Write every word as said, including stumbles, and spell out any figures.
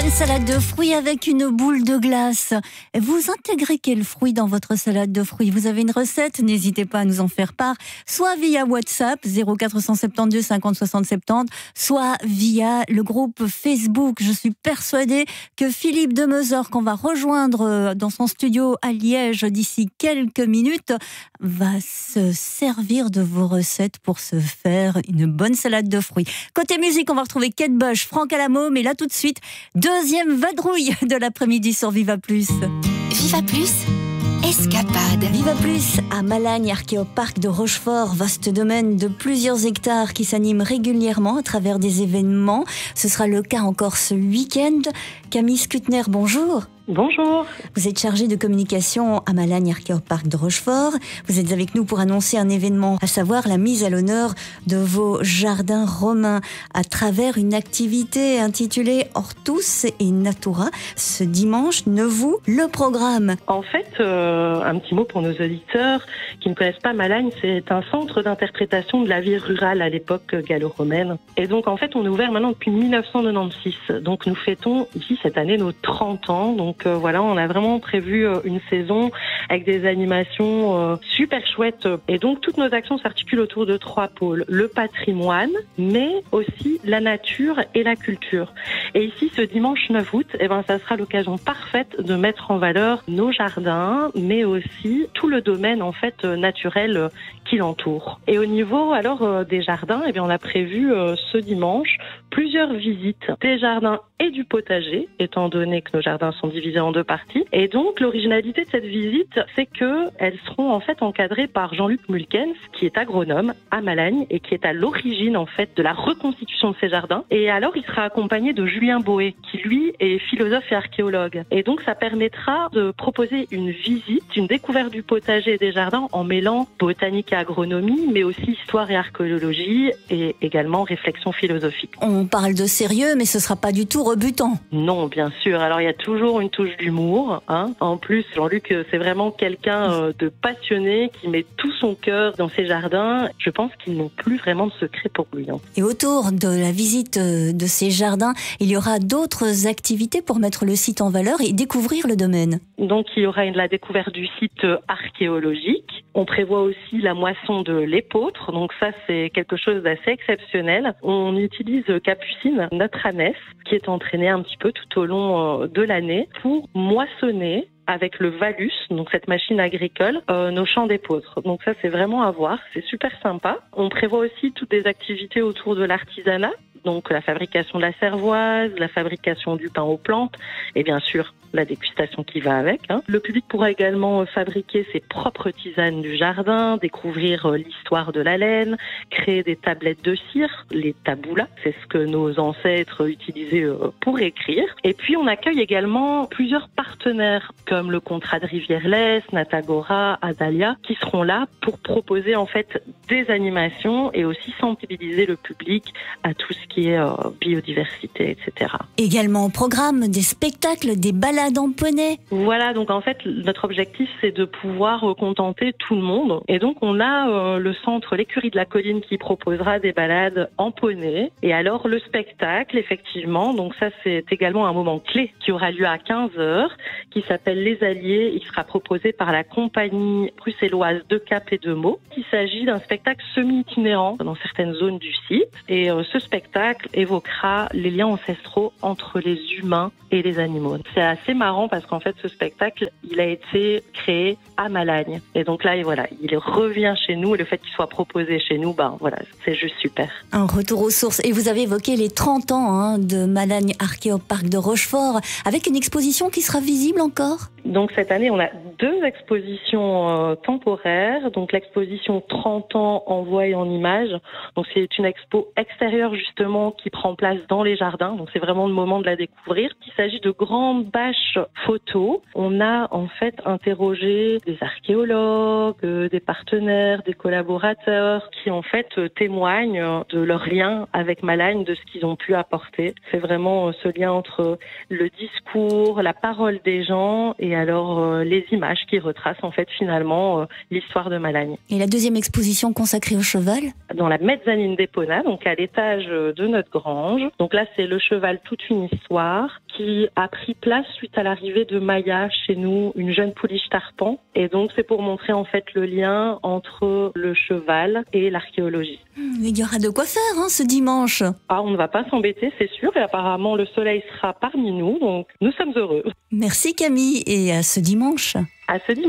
bonne salade de fruits avec une boule de glace. Vous intégrez quel fruit dans votre salade de fruits? Vous avez une recette? N'hésitez pas à nous en faire part, soit via WhatsApp zéro quatre cent soixante-douze cinquante soixante soixante-dix, soit via le groupe Facebook. Je suis persuadée que Philippe Demezor, qu'on va rejoindre dans son studio à Liège d'ici quelques minutes, va se servir de vos recettes pour se faire une bonne salade de fruits. Côté musique, on va retrouver Kate Bush, Franck Alamo, mais là tout de suite, deuxième vadrouille de l'après-midi sur Viva Plus. Viva Plus, escapade. Viva Plus à Malagne, Archéoparc de Rochefort, vaste domaine de plusieurs hectares qui s'anime régulièrement à travers des événements. Ce sera le cas encore ce week-end. Camille Skutner, bonjour. Bonjour. Vous êtes chargée de communication à Malagne Archéoparc de Rochefort. Vous êtes avec nous pour annoncer un événement, à savoir la mise à l'honneur de vos jardins romains à travers une activité intitulée Hortus et Natura. Ce dimanche, Neuvou, le programme. En fait, euh, un petit mot pour nos auditeurs qui ne connaissent pas Malagne, c'est un centre d'interprétation de la vie rurale à l'époque gallo-romaine. Et donc, en fait, on est ouvert maintenant depuis mille neuf cent quatre-vingt-seize. Donc, nous fêtons ici cette année nos trente ans. Donc, Donc euh, voilà, on a vraiment prévu euh, une saison avec des animations euh, super chouettes. Et donc toutes nos actions s'articulent autour de trois pôles. Le patrimoine, mais aussi la nature et la culture. Et ici, ce dimanche neuf août, eh ben, ça sera l'occasion parfaite de mettre en valeur nos jardins, mais aussi tout le domaine en fait naturel euh, qui l'entoure. Et au niveau alors euh, des jardins, eh bien, on a prévu euh, ce dimanche plusieurs visites des jardins et du potager, étant donné que nos jardins sont divisés en deux parties. Et donc, l'originalité de cette visite, c'est que elles seront en fait encadrées par Jean-Luc Mulkens, qui est agronome à Malagne et qui est à l'origine en fait de la reconstitution de ces jardins. Et alors, il sera accompagné de Julien Boé, qui lui est philosophe et archéologue. Et donc, ça permettra de proposer une visite, une découverte du potager et des jardins en mêlant botanique et agronomie, mais aussi histoire et archéologie et également réflexion philosophique. On parle de sérieux, mais ce sera pas du tout rebutant. Non, bien sûr. Alors, il y a toujours une touche d'humour. Hein. En plus, Jean-Luc, c'est vraiment quelqu'un euh, de passionné qui met tout son cœur dans ses jardins. Je pense qu'ils n'ont plus vraiment de secret pour lui. Hein. Et autour de la visite de ces jardins, il y aura d'autres activités pour mettre le site en valeur et découvrir le domaine. Donc, il y aura la découverte du site archéologique. On prévoit aussi la moisson de l'épeautre. Donc ça, c'est quelque chose d'assez exceptionnel. On utilise Capucine, notre ânesse, qui est entraînée un petit peu tout au long de l'année pour moissonner avec le valus, donc cette machine agricole, euh, nos champs d'épeautre. Donc ça, c'est vraiment à voir, c'est super sympa. On prévoit aussi toutes des activités autour de l'artisanat, donc la fabrication de la cervoise, la fabrication du pain aux plantes et bien sûr la dégustation qui va avec. Hein. Le public pourra également fabriquer ses propres tisanes du jardin, découvrir l'histoire de la laine, créer des tablettes de cire, les taboulas, c'est ce que nos ancêtres utilisaient pour écrire. Et puis on accueille également plusieurs partenaires comme le contrat de Rivière-Lès, Natagora, Adalia, qui seront là pour proposer en fait des animations et aussi sensibiliser le public à tout ce qui est euh, biodiversité, et cetera. Également au programme des spectacles, des balades en poney. Voilà, donc en fait, notre objectif, c'est de pouvoir euh, contenter tout le monde. Et donc, on a euh, le centre L'Écurie de la Colline qui proposera des balades en poney. Et alors, le spectacle, effectivement, donc ça, c'est également un moment clé qui aura lieu à quinze heures, qui s'appelle Les Alliés. Il sera proposé par la compagnie bruxelloise de Cap et de Meaux. Il s'agit d'un spectacle semi-itinérant dans certaines zones du site. Et euh, ce spectacle évoquera les liens ancestraux entre les humains et les animaux. C'est assez marrant parce qu'en fait, ce spectacle, il a été créé à Malagne. Et donc là, et voilà, il revient chez nous. Et le fait qu'il soit proposé chez nous, ben voilà, c'est juste super. Un retour aux sources. Et vous avez évoqué les trente ans hein, de Malagne Archéoparc de Rochefort, avec une exposition qui sera visible encore. Donc cette année, on a deux expositions euh, temporaires. Donc l'exposition trente ans en voix et en images. Donc c'est une expo extérieure justement qui prend place dans les jardins. Donc c'est vraiment le moment de la découvrir. Il s'agit de grandes bâches photos. On a en fait interrogé des archéologues, euh, des partenaires, des collaborateurs qui en fait euh, témoignent de leur lien avec Malagne, de ce qu'ils ont pu apporter. C'est vraiment euh, ce lien entre le discours, la parole des gens et alors euh, les images qui retracent en fait finalement euh, l'histoire de Malagne. Et la deuxième exposition consacrée au cheval ? Dans la mezzanine d'Epona, donc à l'étage de notre grange. Donc là, c'est le cheval toute une histoire qui a pris place suite à l'arrivée de Maya chez nous, une jeune pouliche tarpan. Et donc c'est pour montrer en fait le lien entre le cheval et l'archéologie. Il y aura de quoi faire hein, ce dimanche. Ah, on ne va pas s'embêter, c'est sûr. Et apparemment le soleil sera parmi nous, donc nous sommes heureux. Merci Camille et à ce dimanche. À ce dimanche.